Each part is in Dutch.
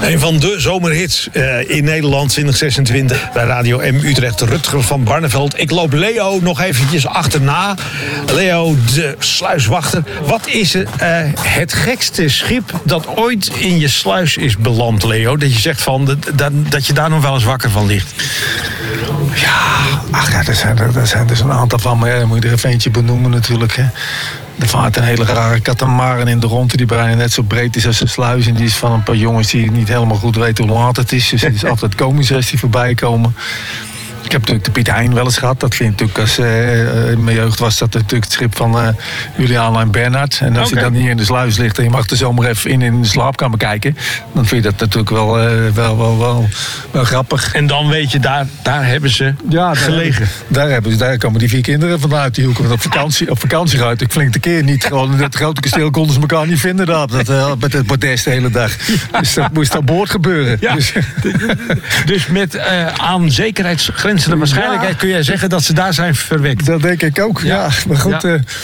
Een van de zomerhits in Nederland 2026 bij Radio M Utrecht. Rutger van Barneveld. Ik loop Leo nog eventjes achterna. Leo, de sluiswachter. Wat is het gekste schip dat ooit in je sluis is beland, Leo? Dat je zegt dat je daar nog wel eens wakker van ligt. Ja, er zijn dus een aantal van, maar dan moet je er even eentje benoemen natuurlijk. Hè. Er vaart een hele rare katamaran in de ronde die bijna net zo breed is als een sluis. En die is van een paar jongens die niet helemaal goed weten hoe laat het is. Dus het is altijd komisch als die voorbij komen. Ik heb natuurlijk de Piet Hein wel eens gehad. Dat vind ik natuurlijk, als in mijn jeugd was dat natuurlijk het schip van Juliana en Bernhard. En als je dan hier in de sluis ligt en je mag er zomaar even in de slaapkamer kijken, dan vind je dat natuurlijk wel grappig. En dan weet je, daar hebben ze gelegen. Daar komen die 4 kinderen vanuit die hoeken. Op vakantie uit. Ik flink de keer niet. Gewoon in het grote kasteel konden ze elkaar niet vinden daar. Met het bordes de hele dag. Dus dat moest aan boord gebeuren. Ja. Dus met aan zekerheidsgrenzen de waarschijnlijkheid kun jij zeggen dat ze daar zijn verwekt. Dat denk ik ook, ja. Maar goed,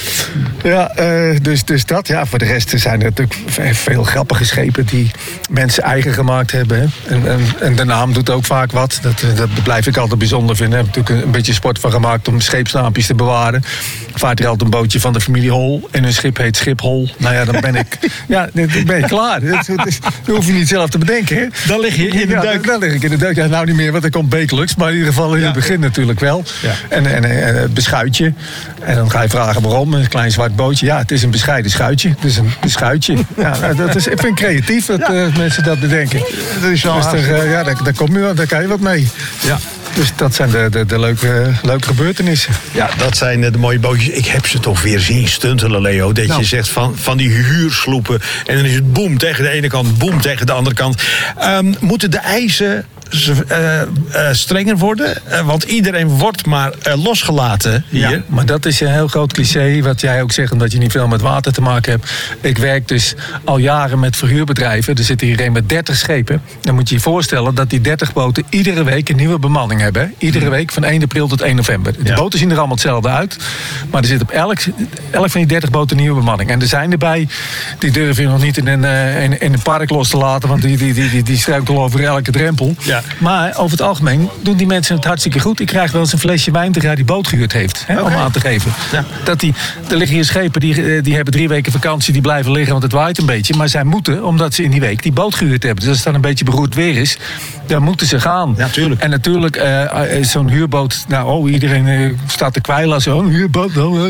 dus dat. Ja, voor de rest zijn er natuurlijk veel grappige schepen die mensen eigen gemaakt hebben. Hè. En de naam doet ook vaak wat. Dat blijf ik altijd bijzonder vinden. Ik heb natuurlijk een beetje sport van gemaakt om scheepsnaampjes te bewaren. Vaart er altijd een bootje van de familie Hol en een schip heet Schiphol. Nou ja, dan ben ik klaar. Dat hoef je niet zelf te bedenken. Hè. Dan lig je in de duik. Dan lig ik in de duik. Ja, nou niet meer, want er komt Bekelux. Maar in ieder geval in het begin natuurlijk wel. Ja. En het beschuitje. En dan ga je vragen waarom. Een klein zwart bootje. Ja, het is een bescheiden schuitje. Het is een beschuitje. Ja, ik vind het creatief dat mensen dat bedenken. Dat is wel daar kan je wat mee. Ja. Dus dat zijn de leuke gebeurtenissen. Ja, dat zijn de mooie bootjes. Ik heb ze toch weer zien stuntelen, Leo. Dat je zegt van die huursloepen. En dan is het boem tegen de ene kant, boem tegen de andere kant. Moeten de eisen strenger worden? Want iedereen wordt maar losgelaten hier. Ja, maar dat is een heel groot cliché. Wat jij ook zegt, omdat je niet veel met water te maken hebt. Ik werk dus al jaren met verhuurbedrijven. Er zitten hier een met 30 schepen. Dan moet je je voorstellen dat die 30 boten iedere week een nieuwe bemanning hebben. Iedere week van 1 april tot 1 november. De boten zien er allemaal hetzelfde uit. Maar er zit op elk van die 30 boten een nieuwe bemanning. En er zijn erbij, die durf je nog niet in een park los te laten. Want die struikelen over elke drempel. Ja. Maar over het algemeen doen die mensen het hartstikke goed. Ik krijg wel eens een flesje wijn terwijl hij die boot gehuurd heeft. Om aan te geven. Ja. Er liggen hier schepen die hebben 3 weken vakantie. Die blijven liggen, want het waait een beetje. Maar zij moeten, omdat ze in die week die boot gehuurd hebben. Dus als het dan een beetje beroerd weer is, dan moeten ze gaan. Ja, tuurlijk. En natuurlijk, zo'n huurboot. Nou, iedereen staat te kwijlen als een huurboot. Nou,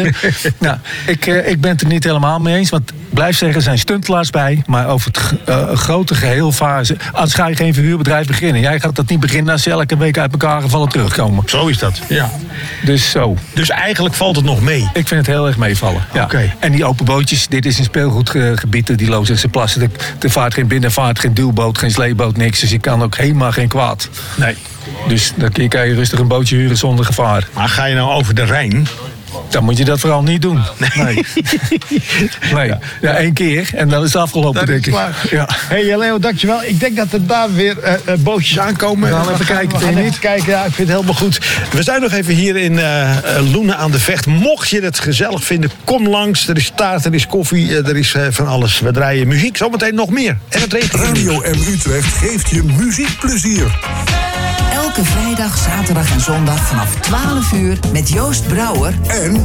ik ben het er niet helemaal mee eens. Want blijf zeggen, er zijn stuntelaars bij. Maar over het grote geheel fase. Anders ga je geen verhuurbedrijf beginnen. Jij gaat dat niet beginnen als ze elke week uit elkaar gevallen terugkomen. Zo is dat. Ja. Dus zo. Dus eigenlijk valt het nog mee? Ik vind het heel erg meevallen. Ja. Okay. En die open bootjes, dit is een speelgoedgebied. Die Loosdrechtse plassen. Er vaart geen binnenvaart, geen duwboot, geen sleeboot, niks. Dus je kan ook helemaal geen kwaad. Nee. Dus dan kan je rustig een bootje huren zonder gevaar. Maar ga je nou over de Rijn? Dan moet je dat vooral niet doen. Nee. Ja, 1 keer en dan is het afgelopen, denk ik. Ja. Hey Leo, dankjewel. Ik denk dat er daar weer bootjes aankomen. We gaan even kijken. We gaan even kijken. Ja, ik vind het helemaal goed. We zijn nog even hier in Loenen aan de Vecht. Mocht je het gezellig vinden, kom langs. Er is taart, er is koffie, er is van alles. We draaien muziek, zometeen nog meer. En het regent. Radio M Utrecht geeft je muziekplezier. Elke vrijdag, zaterdag en zondag vanaf 12 uur met Joost Brouwer en